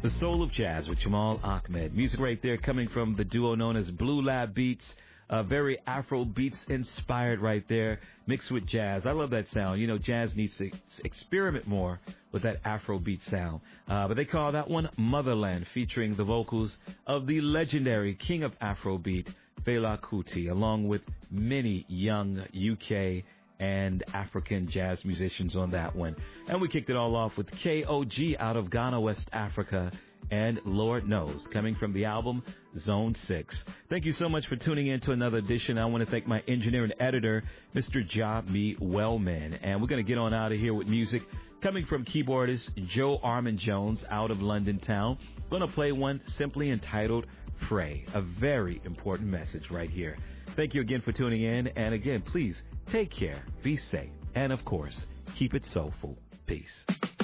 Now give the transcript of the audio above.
The Soul of Jazz with Jamal Ahmed. Music right there coming from the duo known as Blue Lab Beats. Very Afro beats inspired right there, mixed with jazz. I love that sound. You know, jazz needs to experiment more with that Afro beat sound. But they call that one Motherland, featuring the vocals of the legendary king of Afrobeat, Fela Kuti, along with many young UK and African jazz musicians on that one. And we kicked it all off with KOG out of Ghana, West Africa, and Lord Knows, coming from the album Zone 6. Thank you so much for tuning in to another edition. I want to thank my engineer and editor, Mr. Job Wellman. And we're going to get on out of here with music coming from keyboardist Joe Armand Jones out of London town. Going to play one simply entitled Pray, a very important message right here. Thank you again for tuning in. And again, please take care, be safe, and of course, keep it soulful. Peace.